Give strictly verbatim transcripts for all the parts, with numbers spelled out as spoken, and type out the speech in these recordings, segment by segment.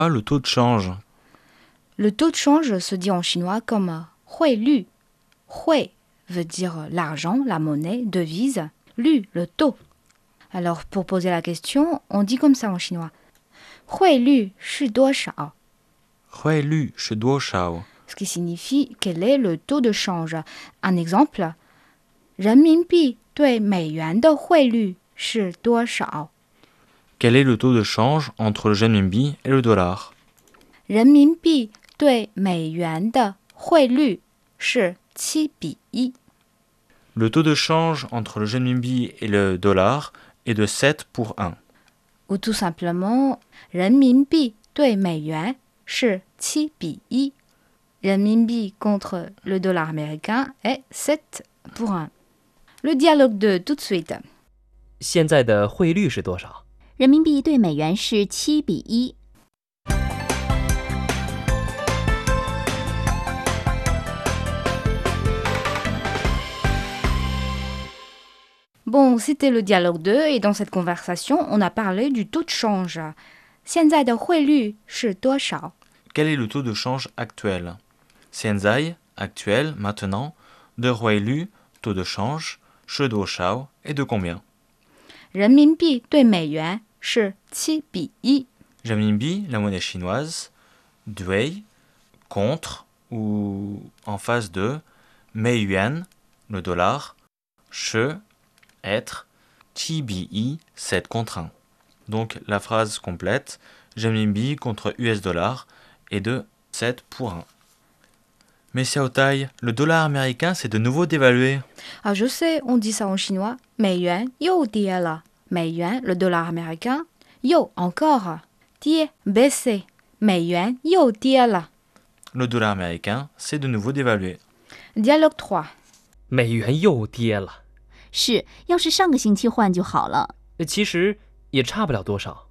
Ah, le taux de change. Le taux de change se dit en chinois comme « hui lu ». Hui veut dire l'argent, la monnaie, devise. Lu, le taux. Alors, pour poser la question, on dit comme ça en chinois. Hui lu shi duo shao. Hui lu shi duo shao. Ce qui signifie quel est le taux de change. Un exemple, 人民币对美元的汇率是多少? Quel est le taux de change entre le renminbi et le dollar? 人民币对美元的汇率是七比一. Le taux de change entre le renminbi et le dollar est de sept pour un. Ou tout simplement, 人民币对美元是七比一. 人民币 contre le dollar américain est sept pour un. Le dialogue de tout de suite. 现在的汇率是多少？ 人民币对美元是七比一。 Bon, c'était le dialogue deux et dans cette conversation, on a parlé du taux de change. 现在的汇率是多少? Quel est le taux de change actuel? Xianzai, actuel, maintenant. De Huilu, taux de change. Shi duo shao, et de combien? 人民币对美元是七比一. Renminbi, la monnaie chinoise. Dui, contre ou en face de. Mei yuan, le dollar. Shi, être. Qi bi, sept contre un. Donc la phrase complète, renminbi contre U S dollar est de sept pour un. Mais Xiaotai, le dollar américain s'est de nouveau dévalué. Ah, je sais, on dit ça en chinois. 美元又跌了. 美元, le dollar américain. 又 encore. 跌 baissé. 美元又跌了. Le dollar américain s'est de nouveau dévalué. Dialogue trois. 美元又跌了。 是，要是上个星期换就好了。 其实也差不了多少。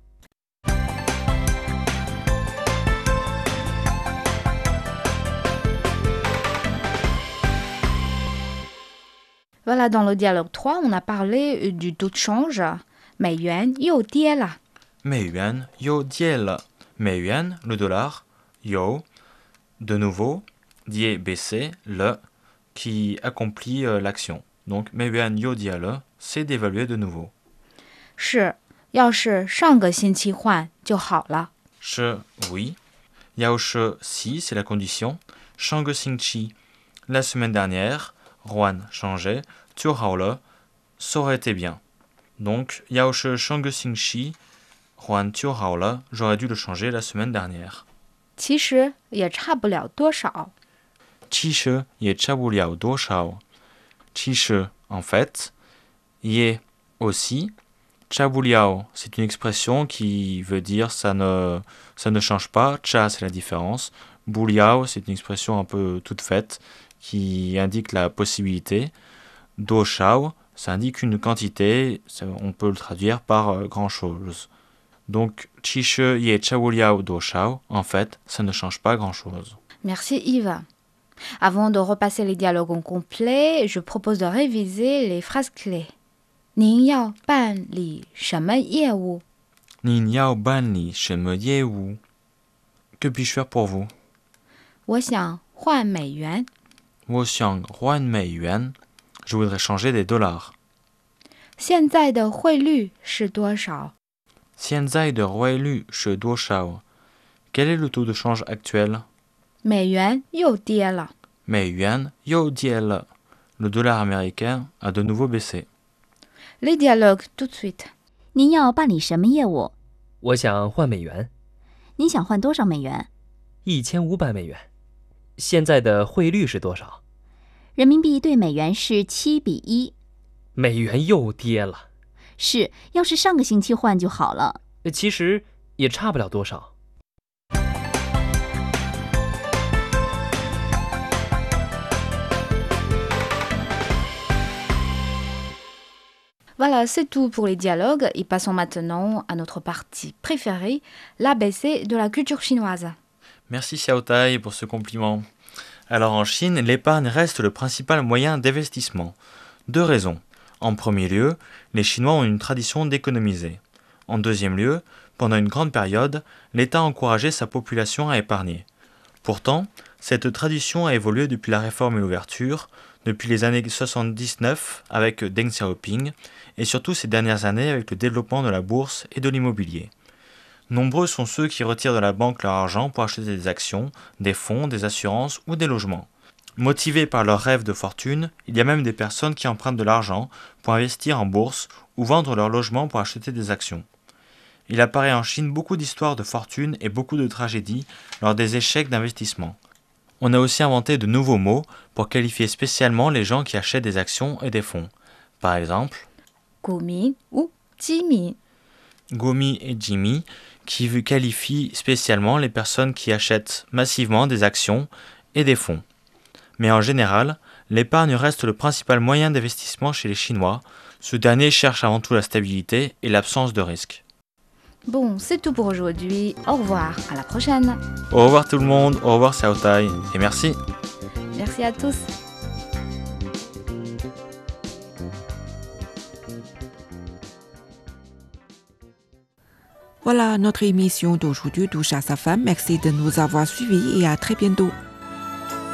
Voilà, dans le dialogue trois, on a parlé du taux de change. 美元又跌了. 美元又跌了. 美元, le dollar. Yo, de nouveau. Die, baissé. Le, qui accomplit euh, l'action. Donc, 美元又跌了, c'est dévalué de nouveau. 是，要是上个星期换就好了. 是, oui. Yao shi, si, c'est la condition. Shang xingqi, la semaine dernière. Juan, changé. Tu le, ça aurait été bien. Donc, Yao shi shang xingqi. Juan, tu le, j'aurais dû le changer la semaine dernière. 其实也差不了多少. 其实也差不了多少. 其实, en fait. Ye, aussi. 差不了, c'est une expression qui veut dire ça ne, ça ne change pas. Cha, c'est la différence. Buliao, c'est une expression un peu toute faite qui indique la possibilité. Do shao, ça indique une quantité. Ça, on peut le traduire par euh, grand chose. Donc, chi shi ye chawu liao do shao, en fait, ça ne change pas grand chose. Merci Yves. Avant de repasser les dialogues en complet, je propose de réviser les phrases clés. 您要办理什么业务? 您要办理什么业务? Que puis-je faire pour vous? 我想换美元. 我想换美元. Je voudrais changer des dollars. 现在的汇率是多少? 现在的汇率是多少? Quel est le taux de change actuel? 美元又跌了. 美元又跌了. Le dollar américain a de nouveau baissé. Les dialogues tout de suite. 您要办理什么业务？ 我想换美元。 您想换多少美元？ 一千五百美元。现在的汇率是多少？ 人民币对美元是七比一。 美元又跌了。 是，要是上个星期换就好了。 其实也差不了多少。 Voilà, c'est tout pour les dialogues et passons maintenant à notre partie préférée, l'A B C de la culture chinoise. Merci Xiaotai pour ce compliment. Alors en Chine, l'épargne reste le principal moyen d'investissement. Deux raisons. En premier lieu, les Chinois ont une tradition d'économiser. En deuxième lieu, pendant une grande période, l'État encourageait sa population à épargner. Pourtant, cette tradition a évolué depuis la réforme et l'ouverture, depuis les années soixante-dix-neuf avec Deng Xiaoping, et surtout ces dernières années avec le développement de la bourse et de l'immobilier. Nombreux sont ceux qui retirent de la banque leur argent pour acheter des actions, des fonds, des assurances ou des logements. Motivés par leur rêve de fortune, il y a même des personnes qui empruntent de l'argent pour investir en bourse ou vendre leur logement pour acheter des actions. Il apparaît en Chine beaucoup d'histoires de fortune et beaucoup de tragédies lors des échecs d'investissement. On a aussi inventé de nouveaux mots pour qualifier spécialement les gens qui achètent des actions et des fonds. Par exemple, Gomi ou Jimi. Gomi et Jimmy, qui qualifient spécialement les personnes qui achètent massivement des actions et des fonds. Mais en général, l'épargne reste le principal moyen d'investissement chez les Chinois. Ce dernier cherche avant tout la stabilité et l'absence de risque. Bon, c'est tout pour aujourd'hui. Au revoir, à la prochaine. Au revoir tout le monde, au revoir Xiao Tai, et merci. Merci à tous. Voilà, notre émission d'aujourd'hui touche à sa fin. Merci de nous avoir suivis et à très bientôt.